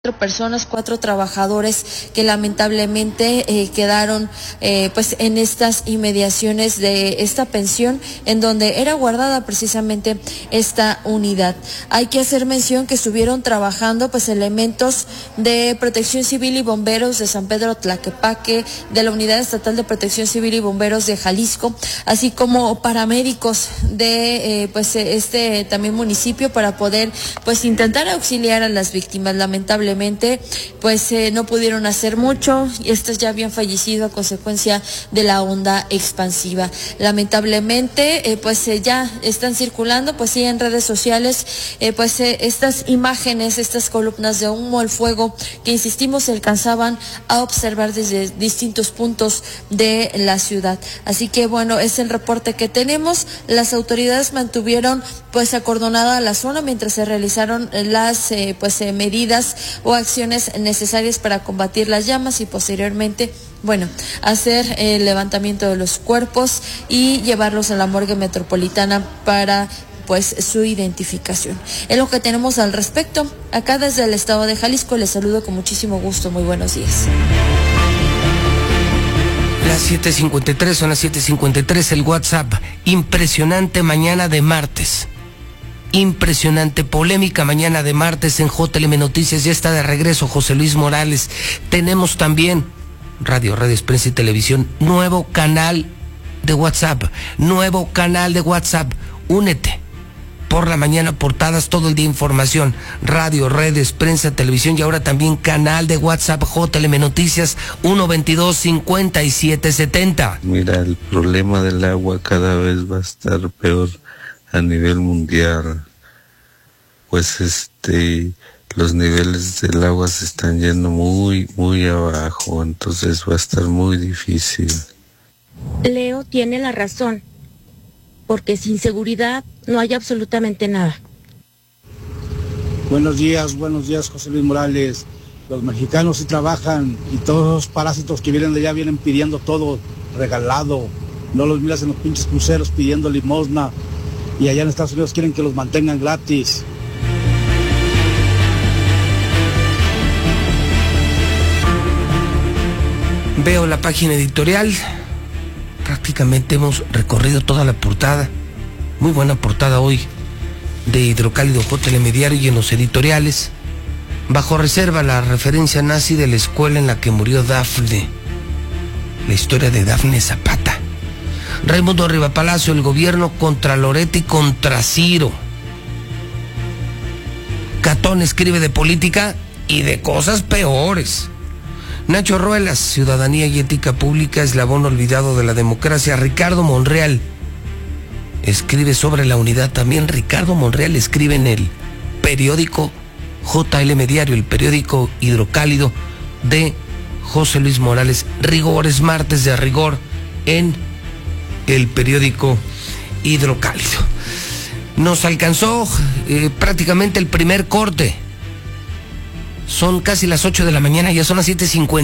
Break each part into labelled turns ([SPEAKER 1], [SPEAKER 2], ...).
[SPEAKER 1] personas, 4 trabajadores que lamentablemente quedaron pues en estas inmediaciones de esta pensión en donde era guardada precisamente esta unidad. Hay que hacer mención que estuvieron trabajando pues elementos de Protección Civil y Bomberos de San Pedro Tlaquepaque, de la Unidad Estatal de Protección Civil y Bomberos de Jalisco, así como paramédicos de pues este también municipio para poder pues intentar auxiliar a las víctimas. Lamentablemente pues no pudieron hacer mucho y estos ya habían fallecido a consecuencia de la onda expansiva. Lamentablemente ya están circulando pues sí en redes sociales estas imágenes, estas columnas de humo al fuego que insistimos se alcanzaban a observar desde distintos puntos de la ciudad. Así que bueno, es el reporte que tenemos. Las autoridades mantuvieron pues acordonada la zona mientras se realizaron las medidas o acciones necesarias para combatir las llamas y posteriormente, hacer el levantamiento de los cuerpos y llevarlos a la morgue metropolitana para su identificación. Es lo que tenemos al respecto. Acá desde el estado de Jalisco les saludo con muchísimo gusto. Muy buenos días.
[SPEAKER 2] Las 7:53, son las 7:53, el WhatsApp. Impresionante mañana de martes. Impresionante, polémica mañana de martes en JLM Noticias. Ya está de regreso José Luis Morales. Tenemos también radio, redes, prensa y televisión. Nuevo canal de WhatsApp. Únete. Por la mañana, portadas, todo el día información. Radio, redes, prensa, televisión y ahora también canal de WhatsApp JLM Noticias 122-5770.
[SPEAKER 3] Mira, el problema del agua cada vez va a estar peor a nivel mundial. Los niveles del agua se están yendo muy, muy abajo, entonces va a estar muy difícil.
[SPEAKER 4] Leo tiene la razón, porque sin seguridad no hay absolutamente nada.
[SPEAKER 5] Buenos días, José Luis Morales. Los mexicanos sí trabajan y todos los parásitos que vienen de allá vienen pidiendo todo regalado. No los miras en los pinches cruceros pidiendo limosna. Y allá en Estados Unidos quieren que los mantengan gratis.
[SPEAKER 2] Veo la página editorial. Prácticamente hemos recorrido toda la portada. Muy buena portada hoy de Hidrocálido JLM Diario y en los editoriales. Bajo reserva la referencia nazi de la escuela en la que murió Dafne. La historia de Dafne Zapata. Raimundo Rivapalacio, el gobierno contra Loretti, contra Ciro. Catón escribe de política y de cosas peores. Nacho Ruelas, ciudadanía y ética pública, eslabón olvidado de la democracia. Ricardo Monreal escribe sobre la unidad. También Ricardo Monreal escribe en el periódico JLM Diario, el periódico Hidrocálido de José Luis Morales. Rigores, martes de rigor en el periódico Hidrocálido. Nos alcanzó prácticamente el primer corte. Son casi las 8 de la mañana, ya son las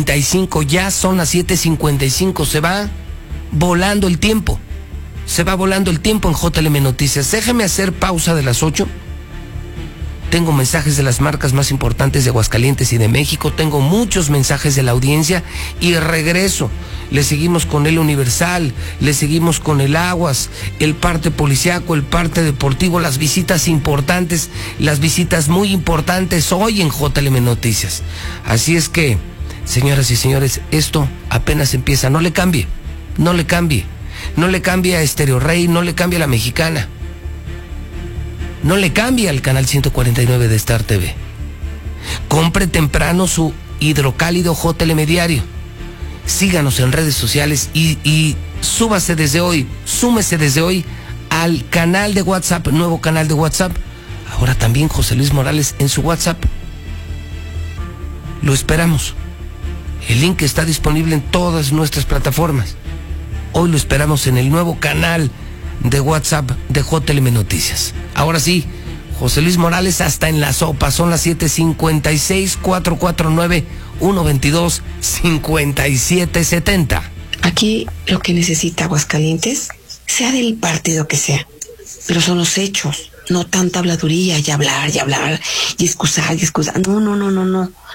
[SPEAKER 2] 7:55, se va volando el tiempo. En JLM Noticias. Déjeme hacer pausa de las 8. Tengo mensajes de las marcas más importantes de Aguascalientes y de México. Tengo muchos mensajes de la audiencia y regreso. Le seguimos con el Universal, le seguimos con el Aguas, el parte policiaco, el parte deportivo, las visitas importantes, las visitas muy importantes hoy en JLM Noticias. Así es que, señoras y señores, esto apenas empieza. No le cambie a Estéreo Rey, no le cambie a La Mexicana. No le cambie al canal 149 de Star TV. Compre temprano su Hidrocálido JLM Diario. Síganos en redes sociales y súmese desde hoy al canal de WhatsApp, nuevo canal de WhatsApp. Ahora también José Luis Morales en su WhatsApp. Lo esperamos. El link está disponible en todas nuestras plataformas. Hoy lo esperamos en el nuevo canal de WhatsApp de JLM Noticias. Ahora sí, José Luis Morales hasta en la sopa. Son las 7:56, 449-122-5770.
[SPEAKER 6] Aquí lo que necesita Aguascalientes, sea del partido que sea, pero son los hechos. no tanta habladuría y hablar, y excusar. No.